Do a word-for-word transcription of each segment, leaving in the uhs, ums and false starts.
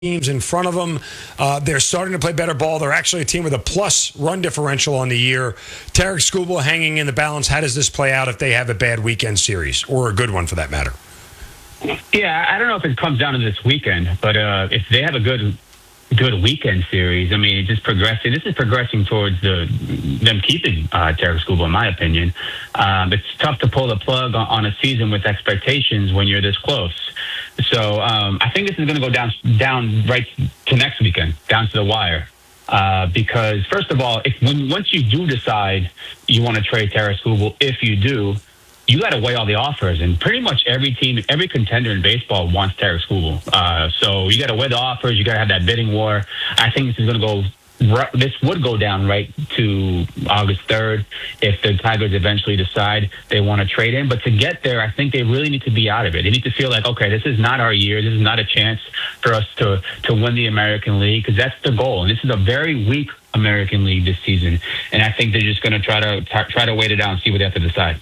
teams in front of them. Uh, they're starting to play better ball. They're actually a team with a plus run differential on the year. Tarek Skubal hanging in the balance. How does this play out if they have a bad weekend series, or a good one for that matter? Yeah, I don't know if it comes down to this weekend, but uh, if they have a good good weekend series, I mean, it's just progressing. This is progressing towards the them keeping uh, Tarek Skubal, in my opinion. Um, it's tough to pull the plug on, on a season with expectations when you're this close. So um, I think this is going to go down down right to next weekend, down to the wire. Uh, because first of all, if when once you do decide you want to trade Tarek Skubal, if you do, you got to weigh all the offers, and pretty much every team, every contender in baseball wants Tarek Skubal. Uh, so you got to weigh the offers. You got to have that bidding war. I think this is going to go. This would go down right to August third if the Tigers eventually decide they want to trade him. But to get there, I think they really need to be out of it. They need to feel like, okay, this is not our year. This is not a chance for us to to win the American League, because that's the goal. And this is a very weak American League this season. And I think they're just going to try to try to wait it out and see what they have to decide.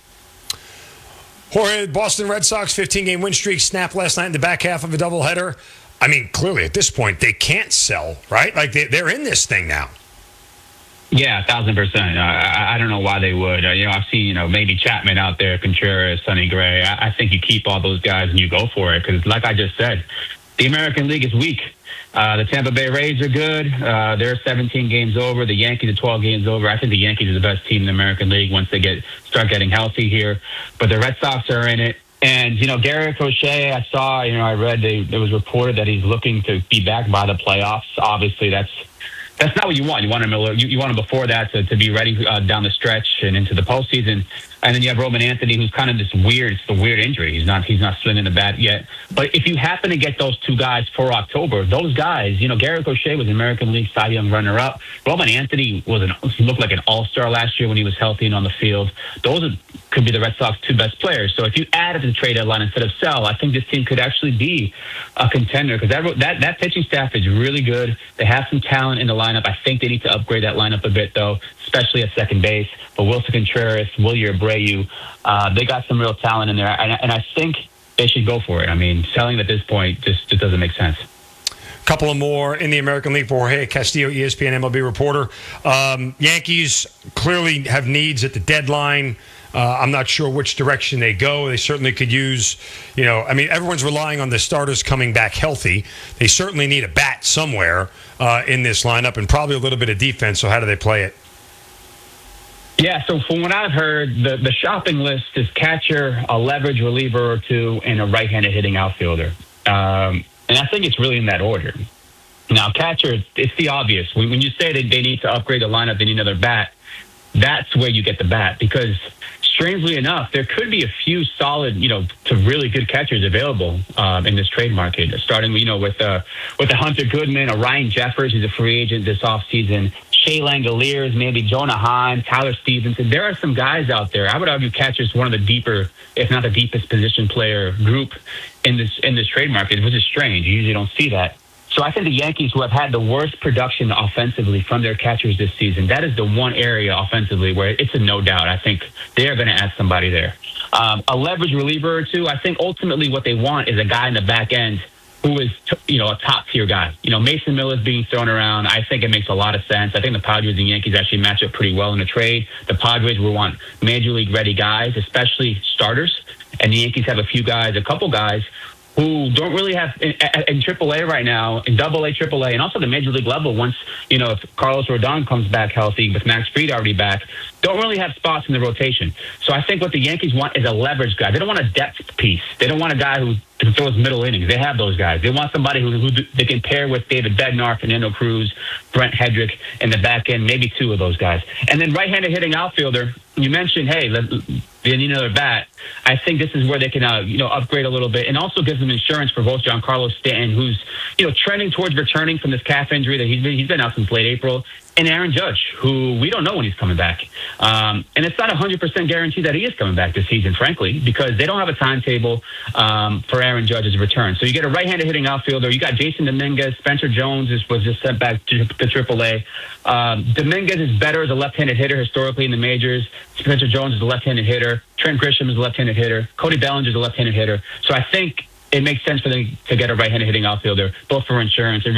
Jorge, Boston Red Sox fifteen-game win streak snapped last night in the back half of a doubleheader. I mean, clearly at this point, they can't sell, right? Like, they, they're in this thing now. Yeah, a thousand percent. Uh, I, I don't know why they would. Uh, you know, I've seen, you know, maybe Chapman out there, Contreras, Sonny Gray. I, I think you keep all those guys and you go for it because, like I just said, the American League is weak. Uh, the Tampa Bay Rays are good. Uh, they're seventeen games over. The Yankees are twelve games over. I think the Yankees are the best team in the American League once they get start getting healthy here. But the Red Sox are in it. And, you know, Garrett Crochet, I saw, you know, I read they, it was reported that he's looking to be back by the playoffs. Obviously, that's that's not what you want. You want him, you, you want him before that to, to be ready uh, down the stretch and into the postseason. And then you have Roman Anthony, who's kind of this weird, it's a weird injury. He's not, he's not slinging the bat yet. But if you happen to get those two guys for October, those guys, you know, Garrett Crochet was an American League Cy Young runner-up. Roman Anthony was an, looked like an all-star last year when he was healthy and on the field. Those are, could be the Red Sox two best players. So if you add at the trade deadline instead of sell, I think this team could actually be a contender because that, that that pitching staff is really good. They have some talent in the lineup. I think they need to upgrade that lineup a bit, though, especially at second base. But Wilson Contreras, Wilyer Abreu, uh, they got some real talent in there, and, and I think they should go for it. I mean, selling at this point just, just doesn't make sense. Couple of more in the American League for Jorge Castillo, E S P N M L B reporter. Um, Yankees clearly have needs at the deadline. Uh, I'm not sure which direction they go. They certainly could use, you know, I mean, everyone's relying on the starters coming back healthy. They certainly need a bat somewhere uh, in this lineup and probably a little bit of defense. So how do they play it? Yeah, so from what I've heard, the, the shopping list is catcher, a leverage reliever or two, and a right-handed hitting outfielder. Um, and I think it's really in that order. Now, catcher, it's the obvious. When, when you say that they need to upgrade the lineup, they need another bat, that's where you get the bat. Because, strangely enough, there could be a few solid, you know, to really good catchers available um, in this trade market, starting, you know, with uh, with a Hunter Goodman, a Ryan Jeffers, who's a free agent this offseason, Shea Langoliers, maybe Jonah Heim, Tyler Stevenson. There are some guys out there. I would argue catcher's one of the deeper, if not the deepest position player group in this in this trade market, which is strange. You usually don't see that. So I think the Yankees, who have had the worst production offensively from their catchers this season, that is the one area offensively where it's a no doubt. I think they are going to add somebody there. Um, a leverage reliever or two, I think ultimately what they want is a guy in the back end who is, you know, a top-tier guy. You know, Mason Miller's being thrown around. I think it makes a lot of sense. I think the Padres and Yankees actually match up pretty well in the trade. The Padres will want major league-ready guys, especially starters. And the Yankees have a few guys, a couple guys, who don't really have in, in triple A right now, in double A, triple A, and also the major league level once, you know, if Carlos Rodon comes back healthy with Max Fried already back, don't really have spots in the rotation. So I think what the Yankees want is a leverage guy. They don't want a depth piece. They don't want a guy who can throw his middle innings. They have those guys. They want somebody who, who they can pair with David Bednar, Fernando Cruz, Brent Hedrick in the back end, maybe two of those guys. And then right-handed hitting outfielder, you mentioned, hey, they need another bat. I think this is where they can, uh, you know, upgrade a little bit, and also gives them insurance for both Giancarlo Stanton, who's, you know, trending towards returning from this calf injury that he's been, he's been out since late April, and Aaron Judge, who we don't know when he's coming back. Um, and it's not a one hundred percent guarantee that he is coming back this season, frankly, because they don't have a timetable um, for Aaron Judge's return. So you get a right-handed hitting outfielder. You got Jason Dominguez. Spencer Jones is, was just sent back to, to triple A. Um, Dominguez is better as a left-handed hitter historically in the majors. Spencer Jones is a left-handed hitter. Trent Grisham is a left-handed hitter. Cody Bellinger is a left-handed hitter. So I think it makes sense for them to get a right-handed hitting outfielder, both for insurance and